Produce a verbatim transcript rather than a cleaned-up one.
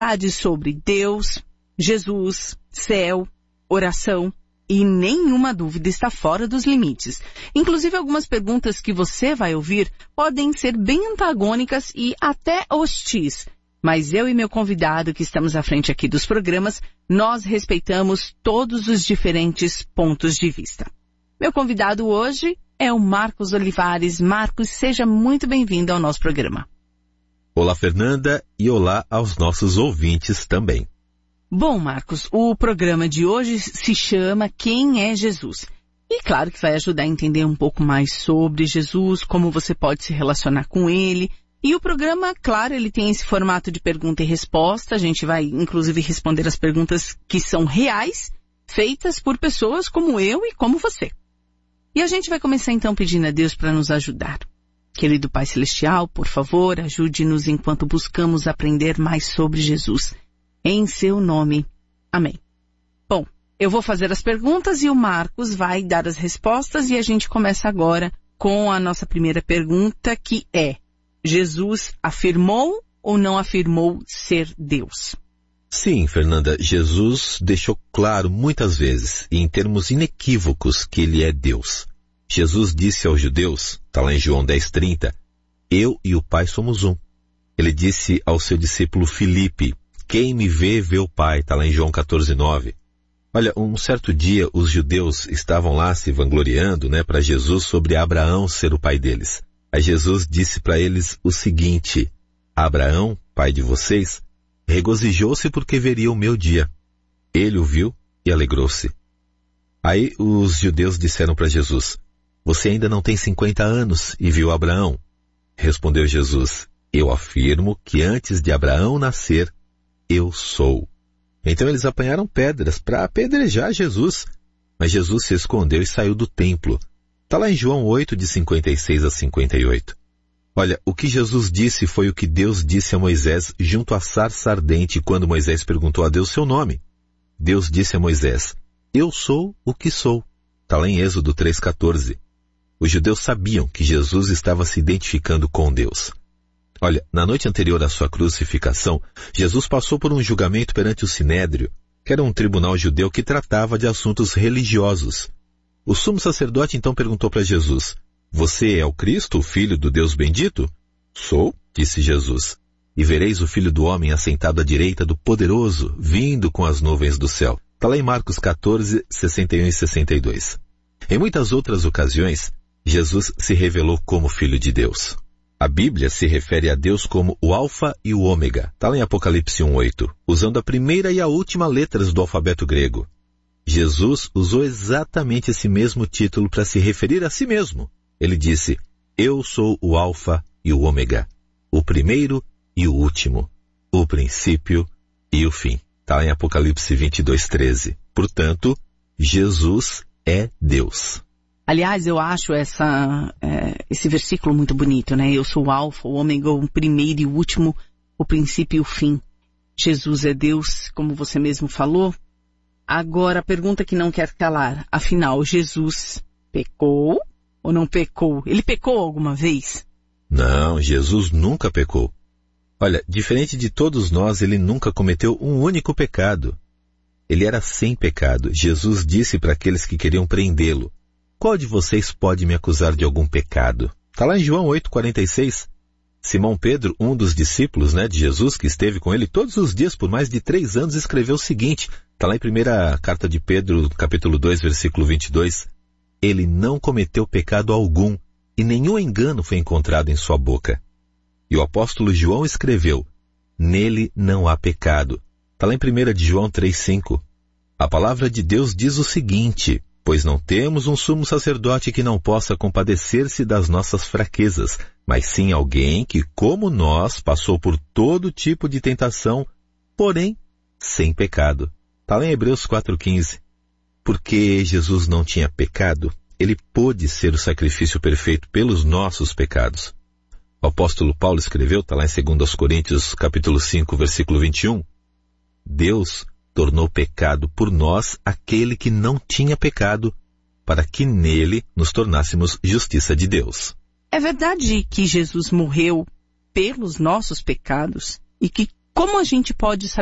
sobre Deus, Jesus, céu, oração, e nenhuma dúvida está fora dos limites. Inclusive, algumas perguntas que você vai ouvir podem ser bem antagônicas e até hostis. Mas eu e meu convidado, que estamos à frente aqui dos programas, nós respeitamos todos os diferentes pontos de vista. Meu convidado hoje é o Marcos Olivares. Marcos, seja muito bem-vindo ao nosso programa. Olá, Fernanda, e olá aos nossos ouvintes também. Bom, Marcos, o programa de hoje se chama Quem é Jesus? E claro que vai ajudar a entender um pouco mais sobre Jesus, como você pode se relacionar com ele. E o programa, claro, ele tem esse formato de pergunta e resposta. A gente vai, inclusive, responder as perguntas que são reais, feitas por pessoas como eu e como você. E a gente vai começar então pedindo a Deus para nos ajudar. Querido Pai Celestial, por favor, ajude-nos enquanto buscamos aprender mais sobre Jesus. Em seu nome. Amém. Bom, eu vou fazer as perguntas e o Marcos vai dar as respostas e a gente começa agora com a nossa primeira pergunta, que é: Jesus afirmou ou não afirmou ser Deus? Sim, Fernanda, Jesus deixou claro muitas vezes, e em termos inequívocos, que ele é Deus. Jesus disse aos judeus, está lá em João dez, trinta, eu e o Pai somos um. Ele disse ao seu discípulo Filipe, quem me vê, vê o Pai, está lá em João quatorze, nove. Olha, um certo dia os judeus estavam lá se vangloriando, né, para Jesus sobre Abraão ser o pai deles. Aí Jesus disse para eles o seguinte, Abraão, pai de vocês, regozijou-se porque veria o meu dia. Ele o viu e alegrou-se. Aí os judeus disseram para Jesus, você ainda não tem cinquenta anos e viu Abraão? Respondeu Jesus, eu afirmo que antes de Abraão nascer, eu sou. Então eles apanharam pedras para apedrejar Jesus. Mas Jesus se escondeu e saiu do templo. Está lá em João oito, de cinquenta e seis a cinquenta e oito. Olha, o que Jesus disse foi o que Deus disse a Moisés junto à sarça ardente quando Moisés perguntou a Deus seu nome. Deus disse a Moisés, eu sou o que sou. Está lá em Êxodo três, quatorze. Os judeus sabiam que Jesus estava se identificando com Deus. Olha, na noite anterior à sua crucificação, Jesus passou por um julgamento perante o Sinédrio, que era um tribunal judeu que tratava de assuntos religiosos. O sumo sacerdote então perguntou para Jesus, você é o Cristo, o Filho do Deus bendito? Sou, disse Jesus, e vereis o Filho do Homem assentado à direita do Poderoso, vindo com as nuvens do céu. Está lá em Marcos quatorze, sessenta e um e sessenta e dois. Em muitas outras ocasiões, Jesus se revelou como Filho de Deus. A Bíblia se refere a Deus como o Alfa e o Ômega. Está lá em Apocalipse um, oito, usando a primeira e a última letras do alfabeto grego. Jesus usou exatamente esse mesmo título para se referir a si mesmo. Ele disse, eu sou o Alfa e o Ômega, o primeiro e o último, o princípio e o fim. Está lá em Apocalipse vinte e dois, treze. Portanto, Jesus é Deus. Aliás, eu acho essa, é, esse versículo muito bonito, né? Eu sou o Alfa, o Ômega, o primeiro e o último, o princípio e o fim. Jesus é Deus, como você mesmo falou. Agora, a pergunta que não quer calar. Afinal, Jesus pecou ou não pecou? Ele pecou alguma vez? Não, Jesus nunca pecou. Olha, diferente de todos nós, ele nunca cometeu um único pecado. Ele era sem pecado. Jesus disse para aqueles que queriam prendê-lo, qual de vocês pode me acusar de algum pecado? Está lá em João oito, quarenta e seis. Simão Pedro, um dos discípulos, né, de Jesus, que esteve com ele todos os dias por mais de três anos, escreveu o seguinte. Está lá em primeira carta de Pedro, capítulo dois, versículo vinte e dois. Ele não cometeu pecado algum, e nenhum engano foi encontrado em sua boca. E o apóstolo João escreveu, nele não há pecado. Está lá em primeira de João três, cinco. A palavra de Deus diz o seguinte, pois não temos um sumo sacerdote que não possa compadecer-se das nossas fraquezas, mas sim alguém que, como nós, passou por todo tipo de tentação, porém, sem pecado. Está lá em Hebreus quatro, quinze. Porque Jesus não tinha pecado, ele pôde ser o sacrifício perfeito pelos nossos pecados. O apóstolo Paulo escreveu, está lá em dois Coríntios, capítulo cinco, versículo vinte e um, Deus tornou pecado por nós aquele que não tinha pecado, para que nele nos tornássemos justiça de Deus. É verdade que Jesus morreu pelos nossos pecados e que Como a gente pode